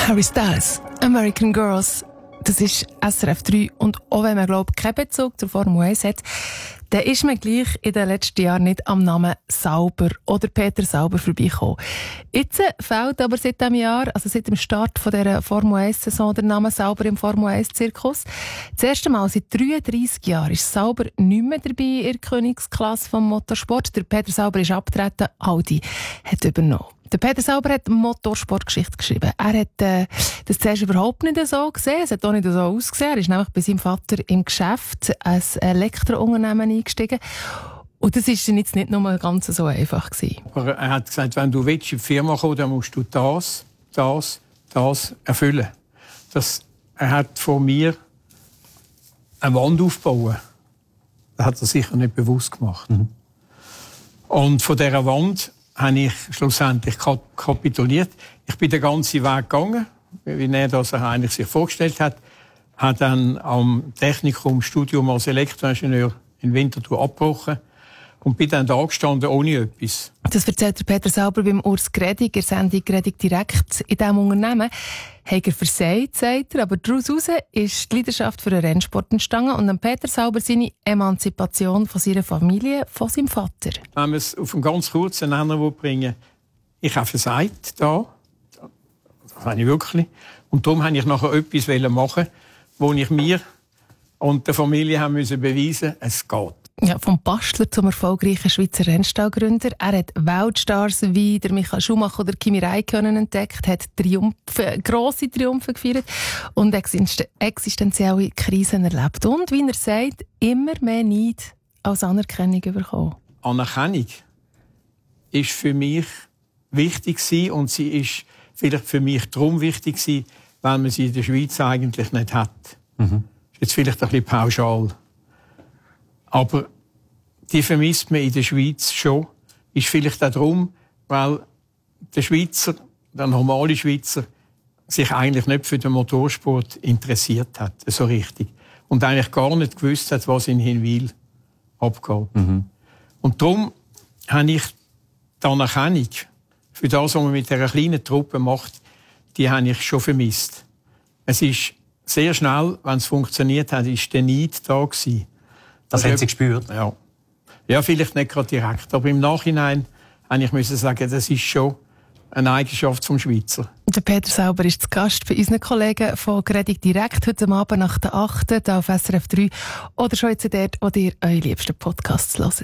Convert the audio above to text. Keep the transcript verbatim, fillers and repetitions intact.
Harry Styles, American Girls. Das ist S R F drei. Und auch wenn man, glaube ich, keinen Bezug zur Formel eins hat, dann ist man gleich in den letzten Jahren nicht am Namen Sauber oder Peter Sauber vorbeigekommen. Jetzt fehlt aber seit diesem Jahr, also seit dem Start von dieser Formel eins-Saison, der Name Sauber im Formel eins-Zirkus. Das erste Mal seit dreiunddreissig Jahren ist Sauber nicht mehr dabei in der Königsklasse vom Motorsport. Der Peter Sauber ist abgetreten, Audi hat übernommen. Der Peter Sauber hat Motorsportgeschichte geschrieben. Er hat äh, das zuerst überhaupt nicht so gesehen. Es hat auch nicht so ausgesehen. Er ist nämlich bei seinem Vater im Geschäft als Elektrounternehmen eingestiegen. Und das war jetzt nicht nur ganz so einfach gewesen. Aber er hat gesagt, wenn du willst, in die Firma kommen, dann musst du das, das, das erfüllen. Das, er hat von mir eine Wand aufbauen. Das hat er sicher nicht bewusst gemacht. Mhm. Und von dieser Wand habe ich schlussendlich kapituliert. Ich bin den ganzen Weg gegangen, wie er das eigentlich sich vorgestellt hat. Habe dann am Technikum Studium als Elektroingenieur in Winterthur abgebrochen und bin dann da gestanden ohne etwas. Das erzählt der Peter Sauber beim Urs Gredig, in der Sendung «Gredig direkt». In diesem Unternehmen hat er versagt, sagt er, aber daraus ist die Leidenschaft für den Rennsport entstanden und dann Peter Sauber seine Emanzipation von seiner Familie, von seinem Vater. Wenn wir es auf einen ganz kurzen Nenner bringen, ich habe versagt da, das habe ich wirklich, und darum wollte ich nachher etwas machen, wo ich mir und der Familie haben müssen beweisen, es geht. Ja, vom Bastler zum erfolgreichen Schweizer Rennstallgründer. Er hat Weltstars wie der Michael Schumacher oder Kimi Räikkönen entdeckt, hat Triumphe, grosse Triumphe gefeiert und existenzielle Krisen erlebt. Und, wie er sagt, immer mehr Neid als Anerkennung bekommen. Anerkennung ist für mich wichtig gewesen, und sie ist vielleicht für mich darum wichtig gewesen, weil man sie in der Schweiz eigentlich nicht hat. Mhm. Ist jetzt vielleicht ein bisschen pauschal. Aber die vermisst man in der Schweiz schon. Ist vielleicht auch darum, weil der Schweizer, der normale Schweizer, sich eigentlich nicht für den Motorsport interessiert hat, so richtig. Und eigentlich gar nicht gewusst hat, was in Hinwil abgeht. Mhm. Und darum habe ich die Anerkennung für das, was man mit dieser kleinen Truppe macht, die habe ich schon vermisst. Es ist sehr schnell, wenn es funktioniert hat, ist der Neid da gewesen. Das haben Sie gespürt? Ja. Ja, vielleicht nicht gerade direkt, aber im Nachhinein musste ich sagen, das ist schon eine Eigenschaft vom Schweizer. Der Peter Sauber ist zu Gast bei unseren Kollegen von «Gredig direkt» heute Abend nach der achten auf S R F drei oder schon jetzt dort, wo ihr eure liebsten Podcasts hört.